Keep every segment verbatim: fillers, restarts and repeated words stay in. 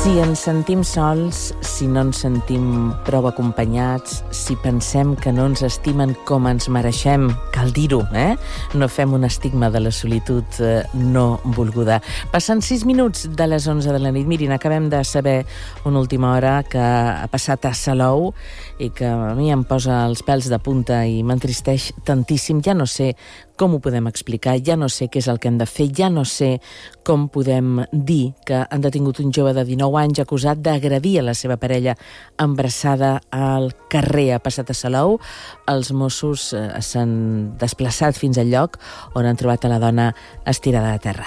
Si ens sentim sols, si no ens sentim prou acompanyats, si pensem que no ens estimen com ens mereixem, cal dir-ho, eh? No fem un estigma de la solitud eh, no volguda. Passen sis minuts de les onze de la nit. Mirin, acabem de saber una última hora que ha passat a Salou i que a mi em posa els pèls de punta i m'entristeix tantíssim. Ja no sé com ho podem explicar, ja no sé què és el que hem de fer, ja no sé com podem dir que han detingut un jove de dinou anys acusat d'agredir a la seva parella embarassada al carrer. Ha passat a Salou. Els Mossos eh, s'han desplaçat fins al lloc on han trobat a la dona estirada a terra.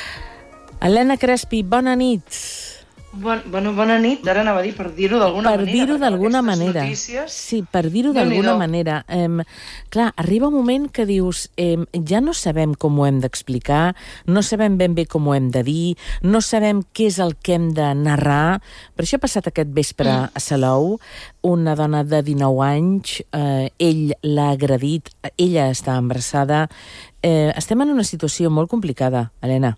Helena Crespi, bona nit. Bon, bueno, bona nit, ara anava a dir per dir-ho d'alguna per manera. Per dir-ho d'alguna manera. Notícies... Sí, per dir-ho d'alguna manera. Eh, clar, arriba un moment que dius eh, ja no sabem com ho hem d'explicar, no sabem ben bé com ho hem de dir, no sabem què és el que hem de narrar. Per això ha passat aquest vespre mm. a Salou, una dona de dinou anys, eh, ell l'ha agredit, ella està embarassada. Eh, estem en una situació molt complicada, Helena.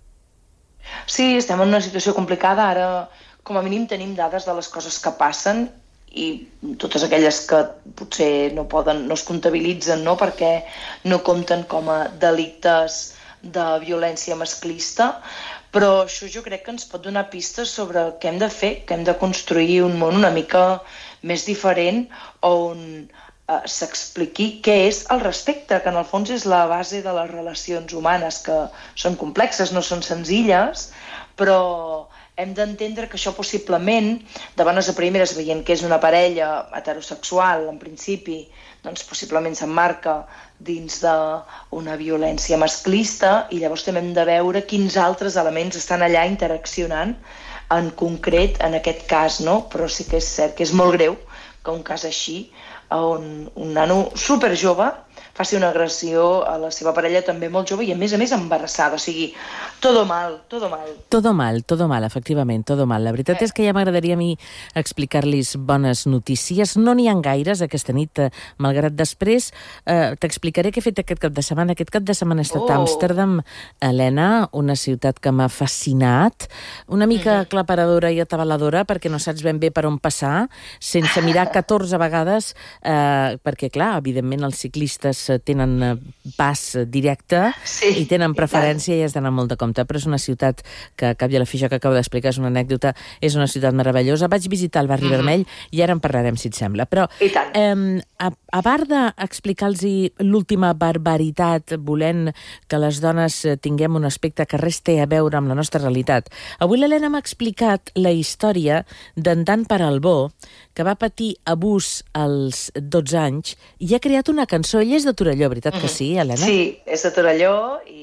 Sí, estem en una situació complicada. Ara, com a mínim, tenim dades de les coses que passen i totes aquelles que potser no poden, no es comptabilitzen, no? Perquè no compten com a delictes de violència masclista, però això jo crec que ens pot donar pistes sobre què hem de fer, que hem de construir un món una mica més diferent on eh, s'expliqui què és el respecte, que en el fons és la base de les relacions humanes, que són complexes, no són senzilles, però hem d'entendre que això possiblement, de bones a primeres, veient que és una parella heterosexual, en principi, doncs possiblement s'emmarca dins d'una violència masclista i llavors també hem de veure quins altres elements estan allà interaccionant en concret en aquest cas, no? Però sí que és cert que és molt greu que un cas així, on un nano superjove faci una agressió a la seva parella també molt jove i a més a més embarassada, o sigui, todo mal, todo mal. Todo mal, todo mal, efectivament, todo mal. La veritat eh. és que ja m'agradaria a mi explicar-los bones notícies. No n'hi ha gaires aquesta nit, eh, malgrat després eh, t'explicaré què he fet aquest cap de setmana. Aquest cap de setmana he estat a Amsterdam, Helena, una ciutat que m'ha fascinat, una mica uh-huh. aclaparadora i atabaladora perquè no saps ben bé per on passar, sense mirar catorze vegades, eh, perquè clar, evidentment els ciclistes tenen pas directe sí, i tenen preferència i has d'anar molt de compte, però és una ciutat que, a cap i a la fi, que acabo d'explicar és una anècdota, és una ciutat meravellosa. Vaig visitar el barri mm-hmm. vermell i ara en parlarem, si et sembla. Però eh, a, a part d'explicar-los l'última barbaritat, volent que les dones tinguem un aspecte que res té a veure amb la nostra realitat, avui l'Helena m'ha explicat la història d'en Dan Peralbó, que va patir abús als dotze anys i ha creat una cançó. Ell és de Torelló, veritat que sí, Helena? Sí, és de Torelló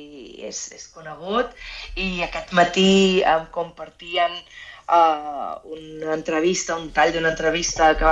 i és, és conegut. I aquest matí em compartien uh, una entrevista, un tall d'una entrevista que